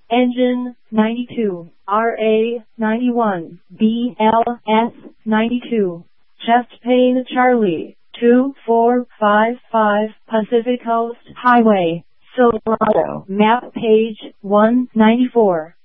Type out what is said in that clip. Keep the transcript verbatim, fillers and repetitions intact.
Engine ninety-two, R A ninety-one, B L S ninety-two, Chest Pain Charlie, two four five five Pacific Coast Highway, Silverado, map page one ninety-four.